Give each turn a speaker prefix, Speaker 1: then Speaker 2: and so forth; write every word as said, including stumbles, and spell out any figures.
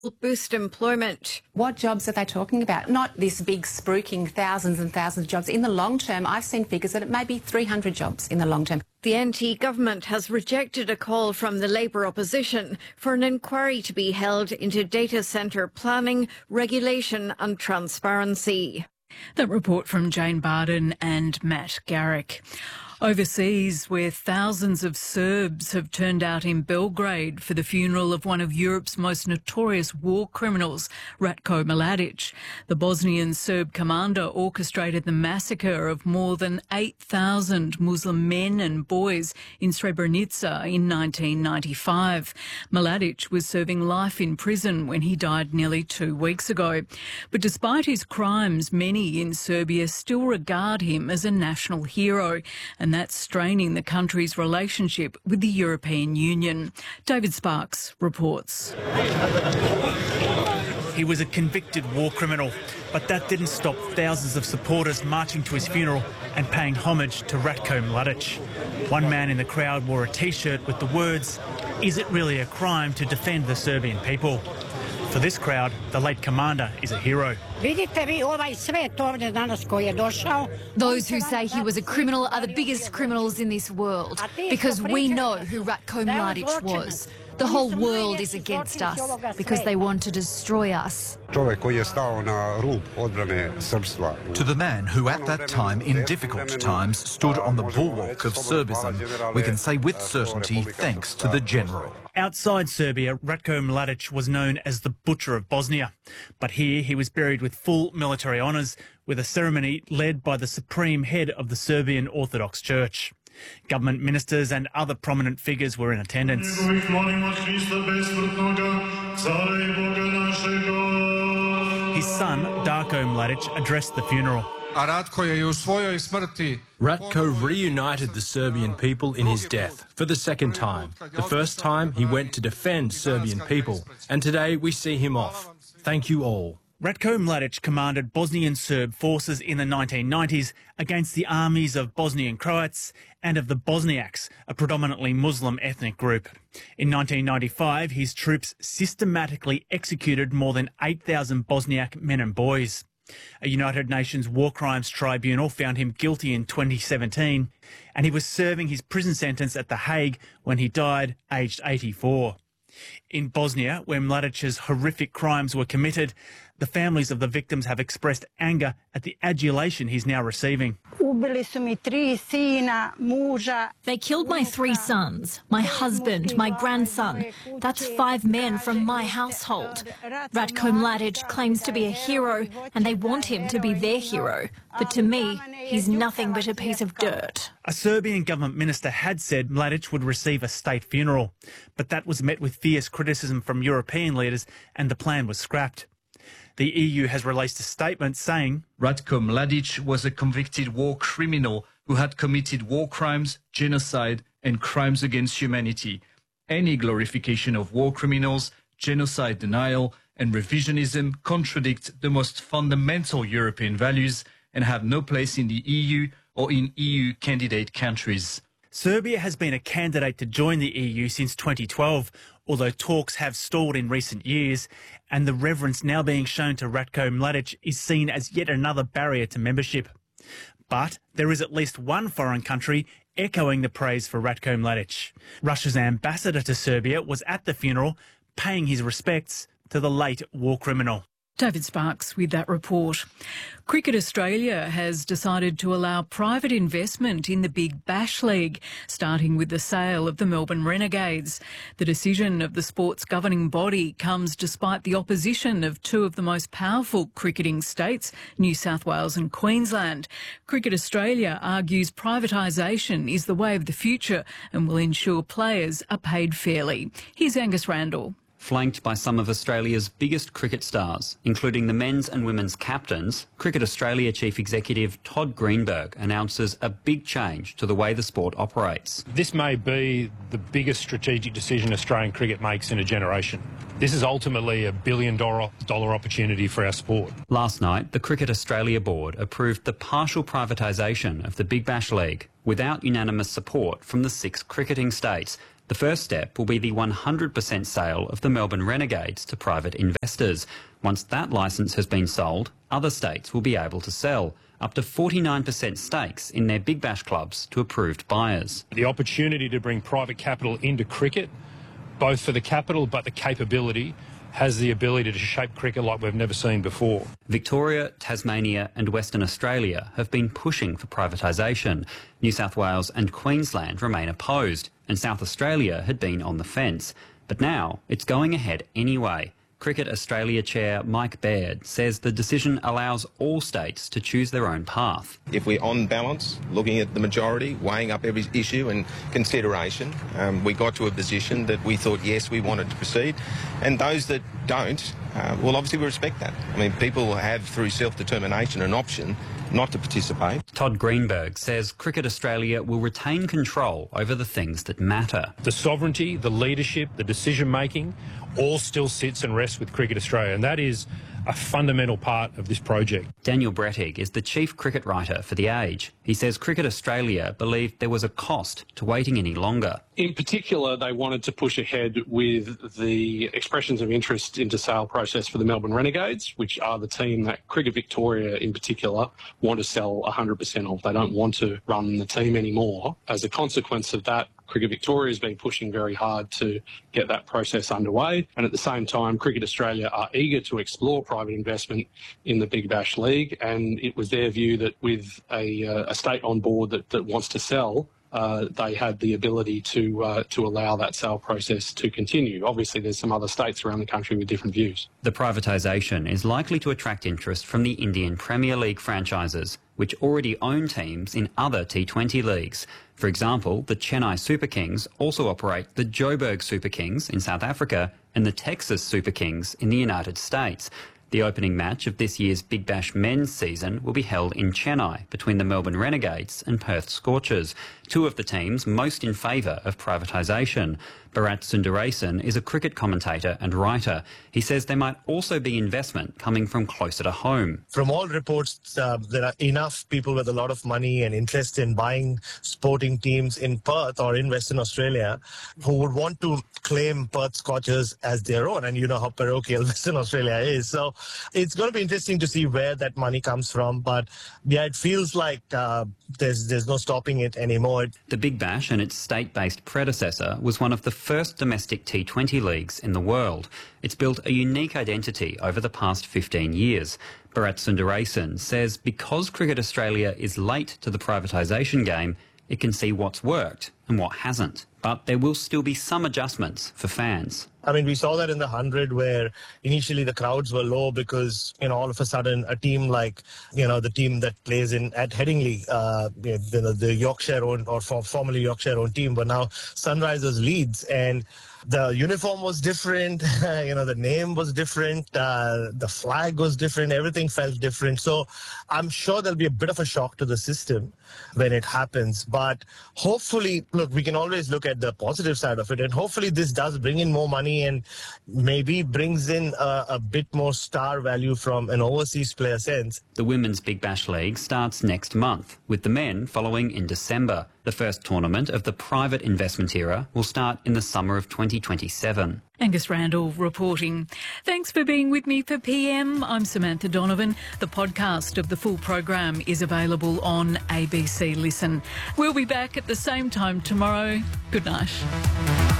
Speaker 1: will boost employment.
Speaker 2: What jobs are they talking about? Not this big spruiking thousands and thousands of jobs. In the long term, I've seen figures that it may be three hundred jobs in the long term.
Speaker 1: The N T government has rejected a call from the Labour opposition for an inquiry to be held into data centre planning, regulation and transparency.
Speaker 3: That report from Jane Barden and Matt Garrick. Overseas, where thousands of Serbs have turned out in Belgrade for the funeral of one of Europe's most notorious war criminals, Ratko Mladic. The Bosnian Serb commander orchestrated the massacre of more than eight thousand Muslim men and boys in Srebrenica in nineteen ninety-five. Mladic was serving life in prison when he died nearly two weeks ago. But despite his crimes, many in Serbia still regard him as a national hero, and that's straining the country's relationship with the European Union. David Sparks reports.
Speaker 4: He was a convicted war criminal, but that didn't stop thousands of supporters marching to his funeral and paying homage to Ratko Mladic. One man in the crowd wore a T-shirt with the words, "Is it really a crime to defend the Serbian people?" For this crowd, the late commander is a hero.
Speaker 5: Those who say he was a criminal are the biggest criminals in this world, because we know who Ratko Mladic was. The whole world is against us because they want to destroy us.
Speaker 6: To the man who at that time, in difficult times, stood on the bulwark of Serbism, we can say with certainty thanks to the general.
Speaker 4: Outside Serbia, Ratko Mladic was known as the Butcher of Bosnia. But here he was buried with full military honours, with a ceremony led by the supreme head of the Serbian Orthodox Church. Government ministers and other prominent figures were in attendance. His son, Darko Mladic, addressed the funeral.
Speaker 7: Ratko reunited the Serbian people in his death for the second time. The first time he went to defend Serbian people, and today we see him off. Thank you all.
Speaker 4: Ratko Mladic commanded Bosnian Serb forces in the nineteen nineties against the armies of Bosnian Croats and of the Bosniaks, a predominantly Muslim ethnic group. In nineteen ninety-five, his troops systematically executed more than eight thousand Bosniak men and boys. A United Nations War Crimes Tribunal found him guilty in twenty seventeen, and he was serving his prison sentence at The Hague when he died, aged eighty-four. In Bosnia, where Mladic's horrific crimes were committed, the families of the victims have expressed anger at the adulation he's now receiving.
Speaker 5: They killed my three sons, my husband, my grandson. That's five men from my household. Ratko Mladic claims to be a hero, and they want him to be their hero. But to me, he's nothing but a piece of dirt.
Speaker 4: A Serbian government minister had said Mladic would receive a state funeral, but that was met with fierce criticism from European leaders, and the plan was scrapped. The E U has released a statement saying,
Speaker 8: Ratko Mladic was a convicted war criminal who had committed war crimes, genocide and crimes against humanity. Any glorification of war criminals, genocide denial and revisionism contradict the most fundamental European values and have no place in the E U or in E U candidate countries.
Speaker 4: Serbia has been a candidate to join the E U since twenty twelve, although talks have stalled in recent years, and the reverence now being shown to Ratko Mladic is seen as yet another barrier to membership. But there is at least one foreign country echoing the praise for Ratko Mladic. Russia's ambassador to Serbia was at the funeral, paying his respects to the late war criminal.
Speaker 3: David Sparks with that report. Cricket Australia has decided to allow private investment in the Big Bash League, starting with the sale of the Melbourne Renegades. The decision of the sport's governing body comes despite the opposition of two of the most powerful cricketing states, New South Wales and Queensland. Cricket Australia argues privatisation is the way of the future and will ensure players are paid fairly. Here's Angus Randall.
Speaker 9: Flanked by some of Australia's biggest cricket stars, including the men's and women's captains, Cricket Australia Chief Executive Todd Greenberg announces a big change to the way the sport operates.
Speaker 10: This may be the biggest strategic decision Australian cricket makes in a generation. This is ultimately a billion dollar, dollar opportunity for our sport.
Speaker 9: Last night, the Cricket Australia board approved the partial privatisation of the Big Bash League without unanimous support from the six cricketing states, The first step will be the one hundred percent sale of the Melbourne Renegades to private investors. Once that licence has been sold, other states will be able to sell up to forty-nine percent stakes in their Big Bash clubs to approved buyers.
Speaker 10: The opportunity to bring private capital into cricket, both for the capital but the capability, has the ability to shape cricket like we've never seen before.
Speaker 9: Victoria, Tasmania and Western Australia have been pushing for privatisation. New South Wales and Queensland remain opposed, and South Australia had been on the fence. But now it's going ahead anyway. Cricket Australia Chair Mike Baird says the decision allows all states to choose their own path.
Speaker 11: If we're on balance, looking at the majority, weighing up every issue and consideration, um, we got to a position that we thought, yes, we wanted to proceed. And those that don't, uh, well, obviously we respect that. I mean, people have, through self-determination, an option not to participate.
Speaker 9: Todd Greenberg says Cricket Australia will retain control over the things that matter.
Speaker 10: The sovereignty, the leadership, the decision-making all still sits and rests with Cricket Australia, and that is a fundamental part of this project.
Speaker 9: Daniel Brettig is the chief cricket writer for The Age. He says Cricket Australia believed there was a cost to waiting any longer.
Speaker 12: In particular, they wanted to push ahead with the expressions of interest into sale process for the Melbourne Renegades, which are the team that Cricket Victoria in particular want to sell one hundred percent of. They don't want to run the team anymore. As a consequence of that, Cricket Victoria has been pushing very hard to get that process underway. And at the same time, Cricket Australia are eager to explore private investment in the Big Bash League. And it was their view that with a, uh, a state on board that, that wants to sell, Uh, they had the ability to uh, to allow that sale process to continue. Obviously, there's some other states around the country with different views.
Speaker 9: The privatisation is likely to attract interest from the Indian Premier League franchises, which already own teams in other T twenty leagues. For example, the Chennai Super Kings also operate the Joburg Super Kings in South Africa and the Texas Super Kings in the United States. The opening match of this year's Big Bash men's season will be held in Chennai between the Melbourne Renegades and Perth Scorchers, two of the teams most in favour of privatisation. Bharat Sundaresan is a cricket commentator and writer. He says there might also be investment coming from closer to home.
Speaker 13: From all reports, uh, there are enough people with a lot of money and interest in buying sporting teams in Perth or in Western Australia who would want to claim Perth Scorchers as their own. And you know how parochial Western Australia is. So it's going to be interesting to see where that money comes from. But yeah, it feels like uh, there's, there's no stopping it anymore.
Speaker 9: The Big Bash and its state-based predecessor was one of the first domestic T twenty leagues in the world. It's built a unique identity over the past fifteen years. Bharat Sundaresan says because Cricket Australia is late to the privatisation game, it can see what's worked and what hasn't. But there will still be some adjustments for fans.
Speaker 13: I mean, we saw that in the hundred where initially the crowds were low because, you know, all of a sudden a team like, you know, the team that plays in at Headingley, uh, you know, the Yorkshire owned or formerly Yorkshire owned team, but now Sunrisers Leeds, and the uniform was different, you know, the name was different, uh, the flag was different, everything felt different. So I'm sure there'll be a bit of a shock to the system when it happens. But hopefully, look, we can always look at the positive side of it, and hopefully this does bring in more money and maybe brings in a, a bit more star value from an overseas player sense.
Speaker 9: The Women's Big Bash League starts next month, with the men following in December. The first tournament of the private investment era will start in the summer of twenty twenty-seven.
Speaker 3: Angus Randall reporting. Thanks for being with me for P M. I'm Samantha Donovan. The podcast of the full program is available on A B C Listen. We'll be back at the same time tomorrow. Good night.